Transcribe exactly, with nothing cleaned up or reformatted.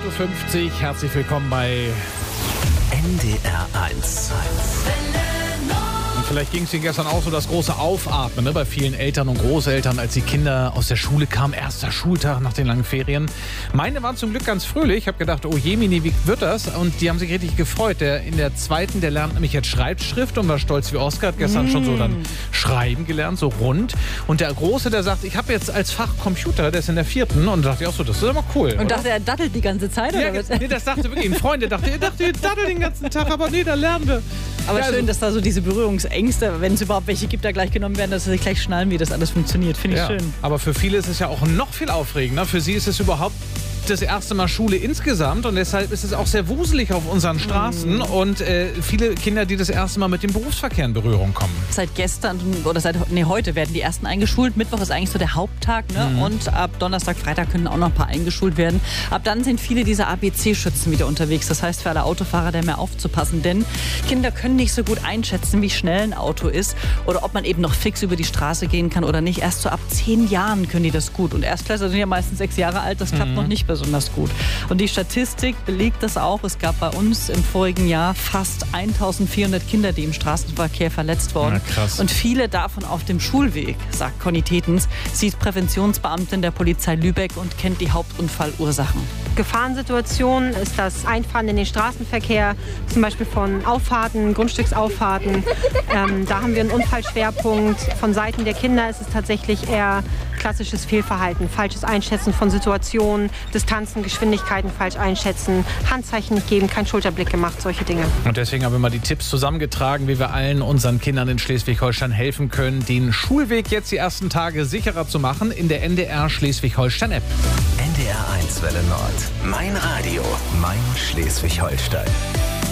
Uhr fünfzig. Herzlich willkommen bei N D R eins. Und vielleicht ging es Ihnen gestern auch so, das große Aufatmen, ne, bei vielen Eltern und Großeltern, als die Kinder aus der Schule kamen. Erster Schultag nach den langen Ferien. Meine waren zum Glück ganz fröhlich. Ich habe gedacht, oh Jemini, wie wird das? Und die haben sich richtig gefreut. Der in der zweiten, der lernt nämlich jetzt Schreibschrift und war stolz wie Oskar. Hat gestern mm. schon so dann Schreiben gelernt, so rund. Und der Große, der sagt, ich habe jetzt als Fach Computer, der ist in der vierten. Und dachte ich auch so, das ist aber cool. Und oder? dachte, er dattelt die ganze Zeit? Ja, oder was? nee, das dachte wirklich ein Freund. Der dachte, ihr dachte, ihr dattelt den ganzen Tag, aber nee, da lernen wir. Aber ja, schön, also, dass da so diese Berührungsängste, wenn es überhaupt welche gibt, da gleich genommen werden, dass sie sich gleich schnallen, wie das alles funktioniert. Finde ich ja. schön. Aber für viele ist es ja auch noch viel aufregender. Für sie ist es überhaupt das erste Mal Schule insgesamt und deshalb ist es auch sehr wuselig auf unseren Straßen mm. und äh, viele Kinder, die das erste Mal mit dem Berufsverkehr in Berührung kommen. Seit gestern oder seit nee, heute werden die ersten eingeschult. Mittwoch ist eigentlich so der Haupttag, ne? Mm. Und ab Donnerstag, Freitag können auch noch ein paar eingeschult werden. Ab dann sind viele dieser A B C-Schützen wieder unterwegs. Das heißt für alle Autofahrer, da mehr aufzupassen, denn Kinder können nicht so gut einschätzen, wie schnell ein Auto ist oder ob man eben noch fix über die Straße gehen kann oder nicht. Erst so ab zehn Jahren können die das gut und Erstklässler sind ja meistens sechs Jahre alt. Das klappt mm. noch nicht besonders gut. Und die Statistik belegt das auch. Es gab bei uns im vorigen Jahr fast eintausendvierhundert Kinder, die im Straßenverkehr verletzt wurden. Na, krass. Und viele davon auf dem Schulweg, sagt Conny Tetens. Sie ist Präventionsbeamtin der Polizei Lübeck und kennt die Hauptunfallursachen. Gefahrensituationen ist das Einfahren in den Straßenverkehr, zum Beispiel von Auffahrten, Grundstücksauffahrten. Ähm, da haben wir einen Unfallschwerpunkt. Von Seiten der Kinder ist es tatsächlich eher klassisches Fehlverhalten, falsches Einschätzen von Situationen, Distanzen, Geschwindigkeiten falsch einschätzen, Handzeichen nicht geben, kein Schulterblick gemacht, solche Dinge. Und deswegen haben wir mal die Tipps zusammengetragen, wie wir allen unseren Kindern in Schleswig-Holstein helfen können, den Schulweg jetzt die ersten Tage sicherer zu machen in der N D R Schleswig-Holstein-App. N D R eins Welle Nord. Mein Radio. Mein Schleswig-Holstein.